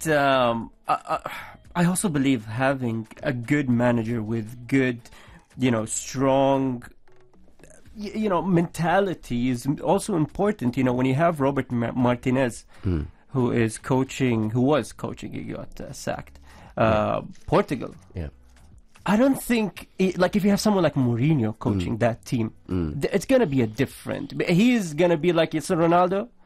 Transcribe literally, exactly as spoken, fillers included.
But um, I, I also believe having a good manager with good, you know, strong, you know, mentality is also important. You know, when you have Robert Martinez, mm. who is coaching, who was coaching, he got uh, sacked, uh, yeah. Portugal. Yeah. I don't think, it, like, if you have someone like Mourinho coaching mm. that team, mm. th- it's going to be a different. He's going to be like, it's Ronaldo.